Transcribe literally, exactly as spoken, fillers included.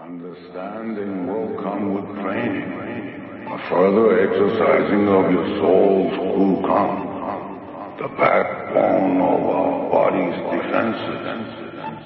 Understanding will come with training, a further exercising of your soul's kukan, the backbone of our body's defenses.